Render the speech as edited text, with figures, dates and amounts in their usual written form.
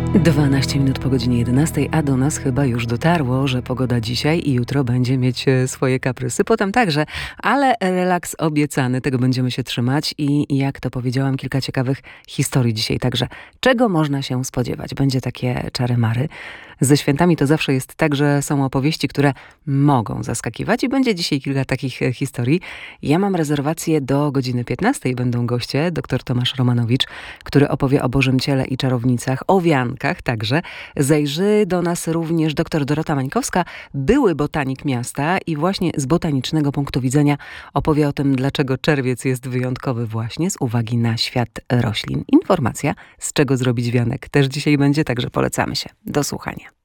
12 minut po godzinie 11, a do nas chyba już dotarło, że pogoda dzisiaj i jutro będzie mieć swoje kaprysy. Potem także, ale relaks obiecany, tego będziemy się trzymać i jak to powiedziałam, kilka ciekawych historii dzisiaj. Także czego można się spodziewać? Będzie takie czary-mary. Ze świętami to zawsze jest tak, że są opowieści, które mogą zaskakiwać i będzie dzisiaj kilka takich historii. Ja mam rezerwację do godziny 15. Będą goście, dr Tomasz Romanowicz, który opowie o Bożym Ciele i czarownicach, o wiankach także. Zajrzy do nas również dr Dorota Mańkowska, były botanik miasta i właśnie z botanicznego punktu widzenia opowie o tym, dlaczego czerwiec jest wyjątkowy właśnie z uwagi na świat roślin. Informacja, z czego zrobić wianek, też dzisiaj będzie, także polecamy się. Do słuchania.